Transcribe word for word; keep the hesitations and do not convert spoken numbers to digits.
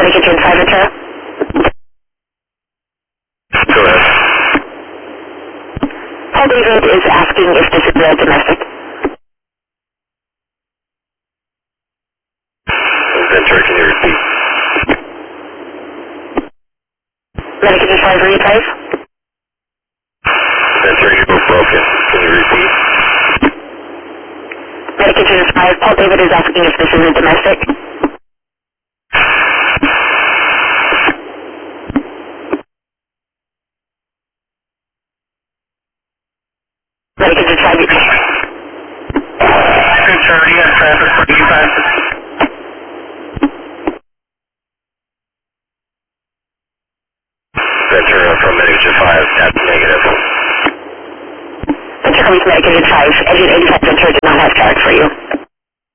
Medic Engine five Ventura. Go ahead. Paul David is asking if this is a domestic. Ventura, can you repeat? Medic Engine five, read five. Ventura, you were broken. Can you repeat? Medic Engine five, Paul David is asking if this is a domestic. Medic Engine five, you can. Ventura, you got traffic for E five. Ventura from Medic Engine five, tap negative. Ventura, Medic Engine five, Engine eighty-five Ventura did not have traffic for you.